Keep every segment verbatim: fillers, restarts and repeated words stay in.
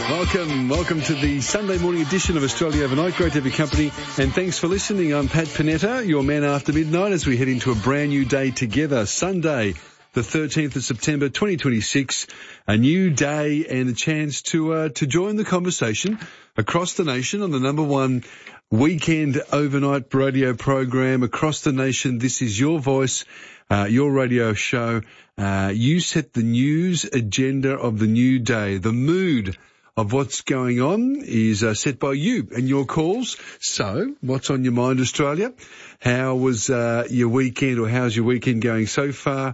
Welcome, welcome to the Sunday morning edition of Australia Overnight. Great to have your company, and thanks for listening. I'm Pat Panetta, your man after midnight, as we head into a brand new day together. Sunday, the thirteenth of September, twenty twenty-six, a new day and a chance to uh, to join the conversation across the nation on the number one weekend overnight radio program across the nation. This is your voice, uh, your radio show. Uh, you set the news agenda of the new day. The mood of what's going on is uh, set by you and your calls. So, what's on your mind, Australia? How was uh, your weekend, or how's your weekend going so far?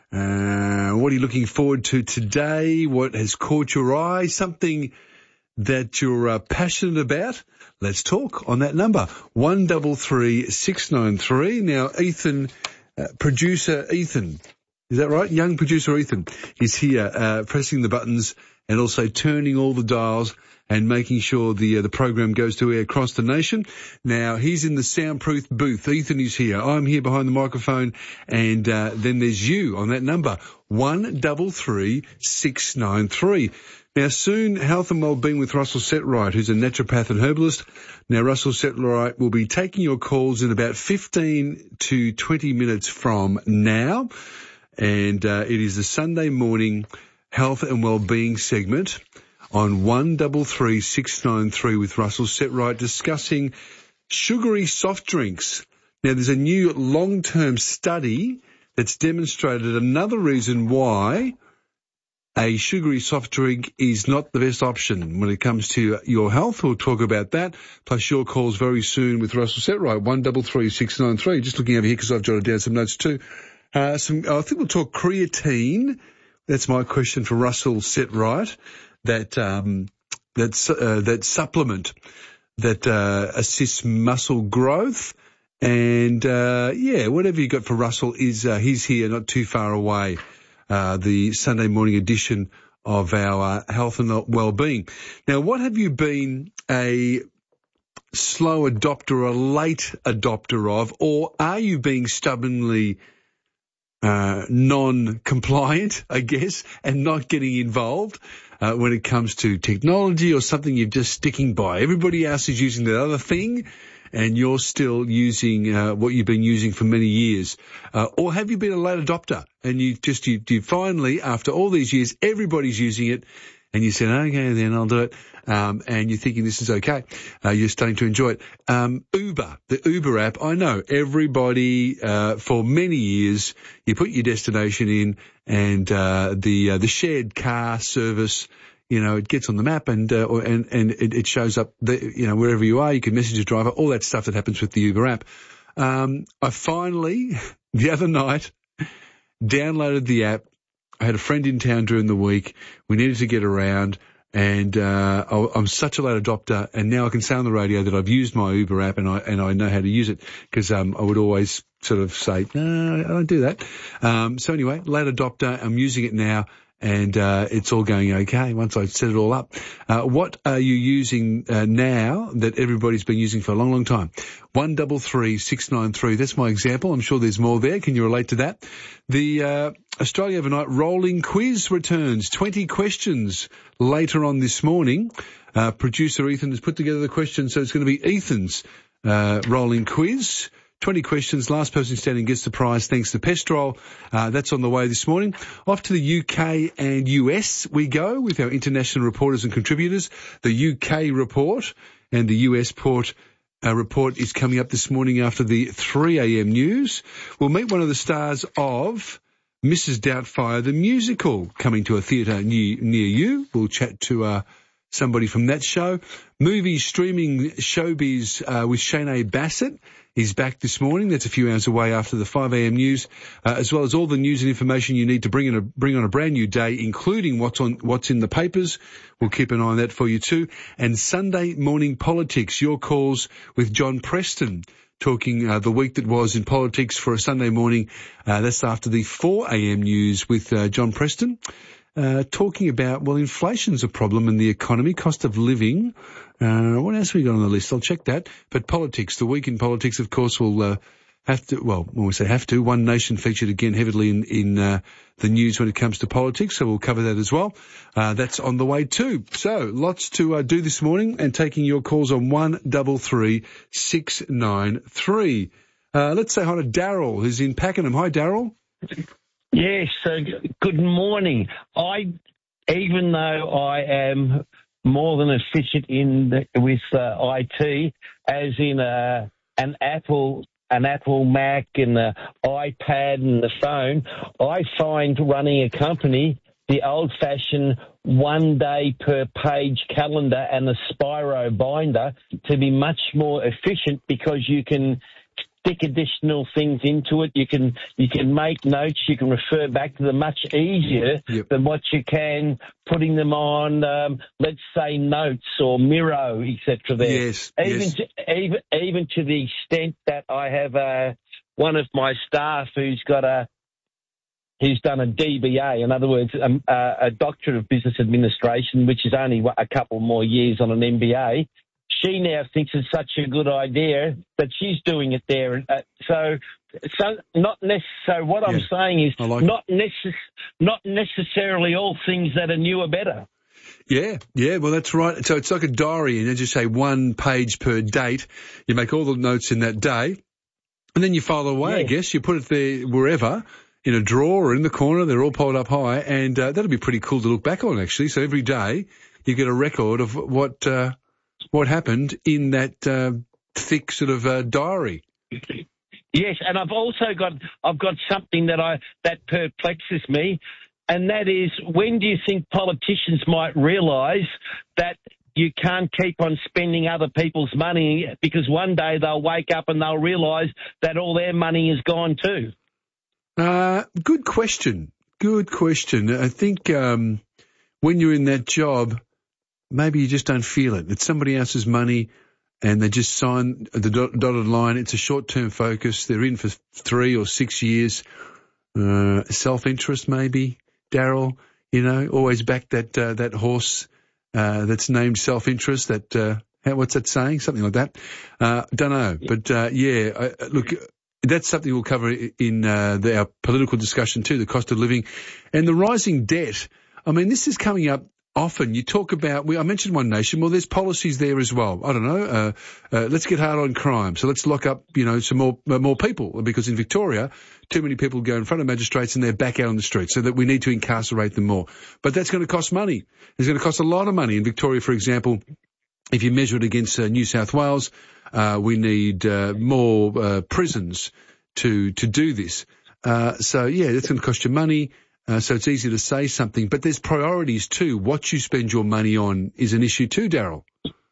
Uh, what are you looking forward to today? What has caught your eye? Something that you're uh, passionate about? Let's talk on that number, one double three six nine three. Now, Ethan, uh, producer Ethan, is that right? Young producer Ethan is here, uh, pressing the buttons and also turning all the dials and making sure the uh, the program goes to air across the nation. Now, he's in the soundproof booth. Ethan is here. I'm here behind the microphone, and uh, then there's you on that number, one double three six nine three. Now, soon, health and wellbeing with Russell Setright, who's a naturopath and herbalist. Now, Russell Setright will be taking your calls in about fifteen to twenty minutes from now, and uh, it is the Sunday morning health and wellbeing segment on one double three six nine three with Russell Setright, discussing sugary soft drinks. Now, there's a new long-term study that's demonstrated another reason why a sugary soft drink is not the best option when it comes to your health. We'll talk about that, plus your calls very soon with Russell Setright, one double three six nine three. Just looking over here because I've jotted down some notes too. Uh, some, I think we'll talk creatine. That's my question for Russell Setright. That um, that uh, that supplement that uh, assists muscle growth, and uh, yeah, whatever you got for Russell is uh, he's here, not too far away. Uh, the Sunday morning edition of our uh, health and wellbeing. Now, what have you been a slow adopter, a late adopter of, or are you being stubbornly Uh, non-compliant, I guess, and not getting involved uh, when it comes to technology, or something you're just sticking by? Everybody else is using that other thing, and you're still using uh, what you've been using for many years. Uh, or have you been a late adopter, and you just, you, you finally, after all these years, everybody's using it, and you said, okay, then I'll do it, um, and you're thinking this is okay. Uh, you're starting to enjoy it. Um, Uber, the Uber app, I know everybody, uh, for many years, you put your destination in, and uh, the uh, the shared car service, you know, it gets on the map, and uh, or, and and it, it shows up, the, you know, wherever you are. You can message a driver, all that stuff that happens with the Uber app. Um, I finally, the other night, downloaded the app. I had a friend in town during the week. We needed to get around, and uh, I'm such a late adopter, and now I can say on the radio that I've used my Uber app, and I and I know how to use it, because um, I would always sort of say, no, I don't do that. Um, so anyway, late adopter, I'm using it now, and uh, it's all going okay once I set it all up. Uh, what are you using uh, now that everybody's been using for a long, long time? one double three six nine three. That's my example. I'm sure there's more there. Can you relate to that? The uh, Australia Overnight rolling quiz returns. twenty questions later on this morning. Uh, producer Ethan has put together the questions, so it's going to be Ethan's uh, rolling quiz. twenty questions. Last person standing gets the prize, thanks to Pestrol. Uh, that's on the way this morning. Off to the U K and U S we go with our international reporters and contributors. The U K report and the U S port uh, report is coming up this morning after the three a.m. news. We'll meet one of the stars of Missus Doubtfire, the musical, coming to a theatre near, near you. We'll chat to uh, somebody from that show. Movie streaming showbiz uh, with Shanae Bassett is back this morning. That's a few hours away after the five a.m. news, uh, as well as all the news and information you need to bring in a, bring on a brand new day, including what's on what's in the papers. We'll keep an eye on that for you too. And Sunday morning politics, your calls with John Preston, talking uh, the week that was in politics for a Sunday morning. Uh, that's after the four a.m. news with uh, John Preston. Uh, talking about, well, inflation's a problem in the economy, cost of living. Uh, what else have we got on the list? I'll check that. But politics, the week in politics, of course, will uh, have to, well, when we say have to, One Nation featured again heavily in, in uh, the news when it comes to politics, so we'll cover that as well. Uh, that's on the way too. So, lots to uh, do this morning, and taking your calls on one double three six nine three. Uh, let's say hi to Daryl, who's in Pakenham. Hi, Daryl. Yes, uh, good morning. I, even though I am more than efficient in the, with uh, I T, as in uh, an Apple, an Apple Mac and the iPad and the phone, I find running a company the old-fashioned one-day per page calendar and the Spiro binder to be much more efficient, because you can stick additional things into it. You can you can make notes. You can refer back to them much easier yep. than what you can putting them on, um, let's say, Notes or Miro, et cetera. There, yes, even yes. To, even even to the extent that I have uh, one of my staff who's got a who's done a D B A, in other words, um, uh, a Doctorate of Business Administration, which is only a couple more years on an M B A. She now thinks it's such a good idea that she's doing it there. Uh, so, so not necessarily. What yeah, I'm saying is like not necess- not necessarily all things that are new are better. Yeah, yeah. Well, that's right. So it's like a diary, and as you say, one page per date. You make all the notes in that day, and then you file away. Yeah. I guess you put it there wherever, in a drawer or in the corner. They're all piled up high, and uh, that'll be pretty cool to look back on, actually. So every day you get a record of what. Uh, What happened in that uh, thick sort of uh, diary? Yes, and I've also got I've got something that I that perplexes me, and that is, when do you think politicians might realise that you can't keep on spending other people's money, because one day they'll wake up and they'll realise that all their money is gone too? Uh, good question. Good question. I think um, when you're in that job, maybe you just don't feel it. It's somebody else's money, and they just sign the dotted line. It's a short-term focus. They're in for three or six years. Uh, self-interest, maybe, Daryl. You know, always back that uh, that horse uh, that's named self-interest. That uh, what's that saying? Something like that. Uh, don't know, but uh, yeah. I, look, that's something we'll cover in uh, the, our political discussion too. The cost of living and the rising debt. I mean, this is coming up. Often you talk about, we, I mentioned One Nation, well, there's policies there as well. I don't know, uh, uh, let's get hard on crime. So let's lock up, you know, some more, uh, more people, because in Victoria, too many people go in front of magistrates and they're back out on the street, so that we need to incarcerate them more. But that's going to cost money. It's going to cost a lot of money. In Victoria, for example, if you measure it against uh, New South Wales, uh, we need uh, more uh, prisons to, to do this. Uh, so yeah, that's going to cost you money. Uh, so it's easy to say something, but there's priorities too. What you spend your money on is an issue too, Daryl.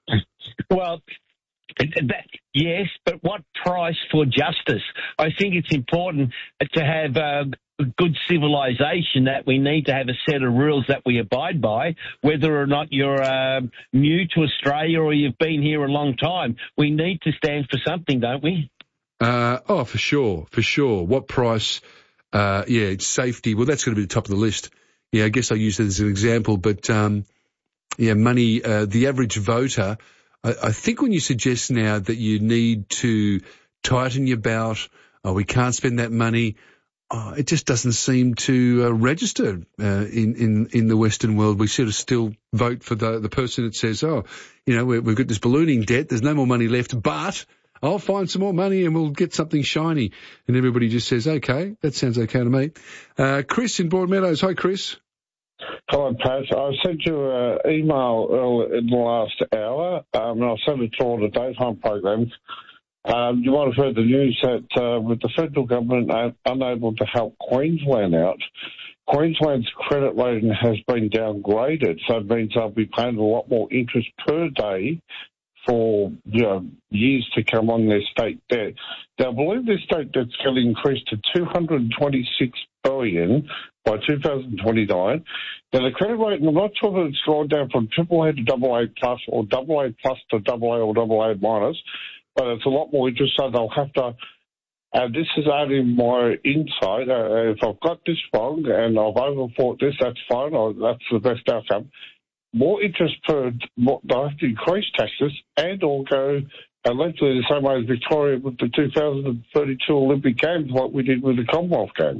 Well, that, yes, but what price for justice? I think it's important to have a good civilization, that we need to have a set of rules that we abide by, whether or not you're uh, new to Australia or you've been here a long time. We need to stand for something, don't we? Uh, oh, for sure, for sure. What price? Uh, yeah, it's safety. Well, that's going to be the top of the list. Yeah, I guess I use that as an example, but, um, yeah, money, uh, the average voter, I, I think when you suggest now that you need to tighten your belt, oh, we can't spend that money, oh, it just doesn't seem to uh, register, uh, in, in, in the Western world. We sort of still vote for the, the person that says, oh, you know, we've got this ballooning debt, there's no more money left, but I'll find some more money and we'll get something shiny. And everybody just says, okay, that sounds okay to me. Uh, Chris in Broadmeadows. Hi, Chris. Hello, Pat. I sent you an email earlier in the last hour, um, and I sent it to all the daytime programs. Um, you might have heard the news that uh, with the federal government uh, unable to help Queensland out, Queensland's credit rating has been downgraded, so it means they'll be paying a lot more interest per day for, you know, years to come on their state debt. Now, I believe their state debt's going to increase to two hundred twenty-six billion dollars by two thousand twenty-nine. Now, the credit rating, I'm not sure that it's gone down from triple A to double A plus, or double A plus to double A or double A minus, but it's a lot more interest, so they'll have to, and this is only my insight, uh, if I've got this wrong and I've overthought this, that's fine, or that's the best outcome. More interest per, more, they'll have to increase taxes and or go literally the same way as Victoria with the two thousand thirty-two Olympic Games, like we did with the Commonwealth Games.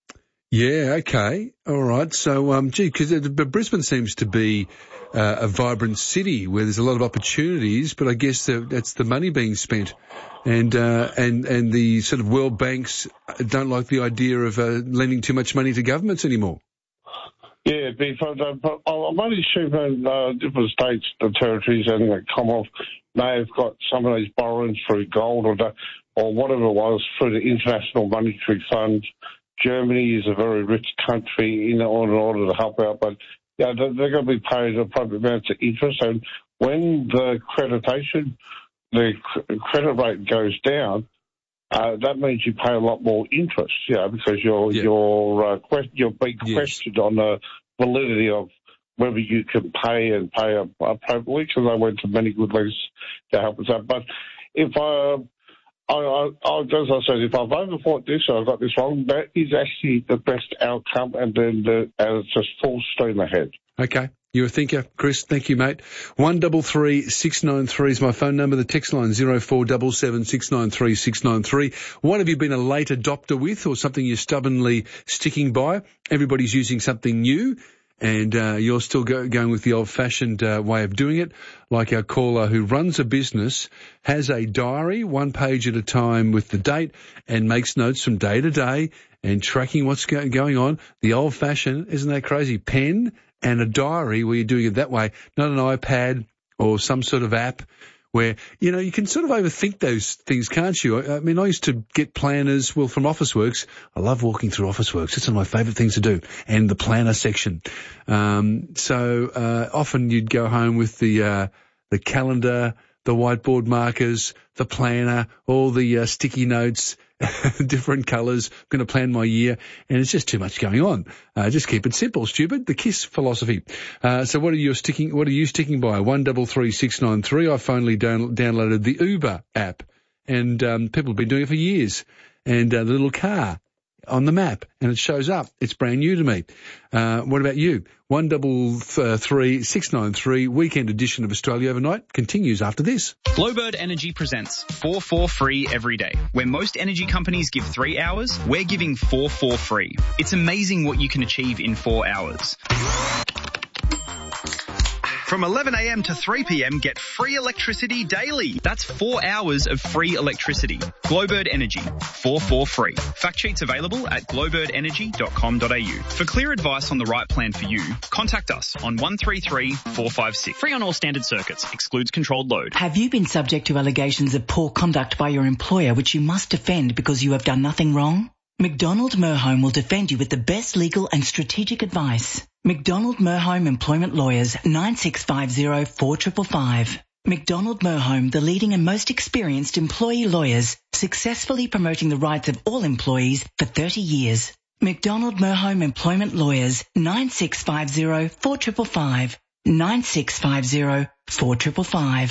Yeah, okay. All right. So, um, gee, because Brisbane seems to be uh, a vibrant city where there's a lot of opportunities, but I guess that, that's the money being spent. And, uh, and, and the sort of world banks don't like the idea of uh, lending too much money to governments anymore. Yeah, because uh, I'm only assuming uh, different states, the territories and the Commonwealth may have got some of these borrowings through gold or the, or whatever it was through the International Monetary Fund. Germany is a very rich country in order, in order to help out, but yeah, they're, they're going to be paid appropriate amounts of interest. And when the accreditation, the credit rate goes down, uh, that means you pay a lot more interest, you know, because you're yeah. you're uh, quest- you're being yes. questioned on the validity of whether you can pay and pay appropriately. Because I went to many good lengths to help us out. But if I I, I, I, as I said, if I've overthought this or I've got this wrong, that is actually the best outcome, and then the, and it's just full steam ahead. Okay. You're a thinker, Chris. Thank you, mate. One double three six nine three is my phone number. The text line zero four seven seven six nine three six nine three. What have you been a late adopter with, or something you're stubbornly sticking by? Everybody's using something new, and uh, you're still go, going with the old-fashioned uh, way of doing it, like our caller who runs a business, has a diary, one page at a time with the date, and makes notes from day to day and tracking what's go- going on. The old-fashioned, isn't that crazy, pen and a diary where you're doing it that way, not an iPad or some sort of app where, you know, you can sort of overthink those things, can't you? I, I mean, I used to get planners, well, from Officeworks. I love walking through Officeworks. It's one of my favourite things to do, and the planner section. Um, so uh, often you'd go home with the uh, the calendar, the whiteboard markers, the planner, all the uh, sticky notes, different colours. I'm going to plan my year, and it's just too much going on. Uh, just keep it simple, stupid. The KISS philosophy. Uh, so what are you sticking? What are you sticking by? One double three six nine three. I finally down, downloaded the Uber app, and um, people have been doing it for years. And uh, the little car on the map, and it shows up. It's brand new to me. Uh, what about you? One double three six nine three. Weekend edition of Australia Overnight continues after this. Glowbird Energy presents four four free every day. Where most energy companies give three hours, we're giving four four free. It's amazing what you can achieve in four hours. From eleven a.m. to three p.m, get free electricity daily. That's four hours of free electricity. Glowbird Energy, four four free. Fact sheets available at glowbird energy dot com dot a u. For clear advice on the right plan for you, contact us on one three three four five six. Free on all standard circuits. Excludes controlled load. Have you been subject to allegations of poor conduct by your employer which you must defend because you have done nothing wrong? McDonald Merhome will defend you with the best legal and strategic advice. McDonald Merhome Employment Lawyers, nine six five zero four five five five. McDonald Merhome, the leading and most experienced employee lawyers, successfully promoting the rights of all employees for thirty years. McDonald Merhome Employment Lawyers, nine six five zero four five five five. nine six five zero four five five five.